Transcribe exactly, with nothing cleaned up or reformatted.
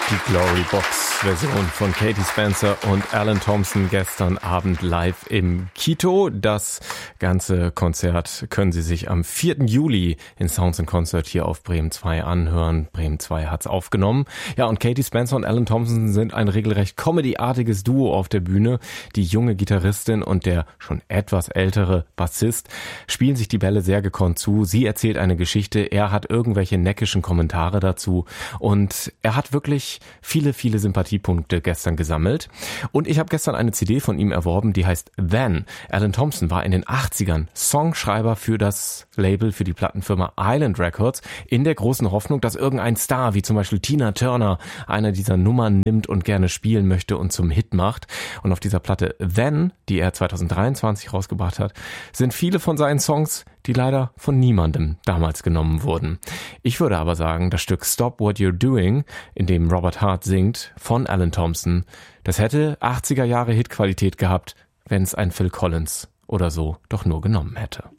Die Glory Box Version von Katie Spencer und Alan Thompson gestern Abend live im Kito. Das ganze Konzert können Sie sich am vierten Juli in Sounds and Concert hier auf Bremen zwei anhören. Bremen zwei hat's aufgenommen. Ja, und Katie Spencer und Alan Thompson sind ein regelrecht Comedy-artiges Duo auf der Bühne. Die junge Gitarristin und der schon etwas ältere Bassist spielen sich die Bälle sehr gekonnt zu. Sie erzählt eine Geschichte, er hat irgendwelche neckischen Kommentare dazu und er hat wirklich viele, viele Sympathiepunkte gestern gesammelt. Und ich habe gestern eine C D von ihm erworben, die heißt Then. Alan Thompson war in den achtzigern Songschreiber für das Label, für die Plattenfirma Island Records, in der großen Hoffnung, dass irgendein Star, wie zum Beispiel Tina Turner, eine dieser Nummern nimmt und gerne spielen möchte und zum Hit macht. Und auf dieser Platte Then, die er zweitausenddreiundzwanzig rausgebracht hat, sind viele von seinen Songs, die leider von niemandem damals genommen wurden. Ich würde aber sagen, das Stück Stop What You're Doing, in dem Robert Hart singt, von Alan Thompson, das hätte achtziger Jahre Hitqualität gehabt, wenn es ein Phil Collins oder so doch nur genommen hätte.